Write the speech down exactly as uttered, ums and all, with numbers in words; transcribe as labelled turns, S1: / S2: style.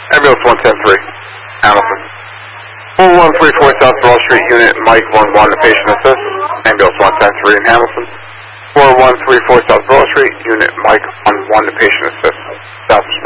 S1: Ambulance one ten three, Hamilton. four one three four South Broad Street, Unit Mike one one to patient assist. Ambulance one ten three in Hamilton. four one three four South Broad Street, Unit Mike one one to patient assist. South